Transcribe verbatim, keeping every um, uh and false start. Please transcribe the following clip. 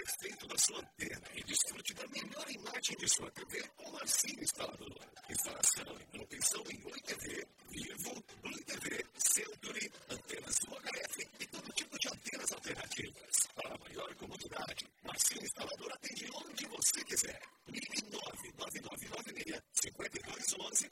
perfeito da sua antena e desfrute da melhor imagem de sua T V com o Marcinho Instalador. Instalação e manutenção em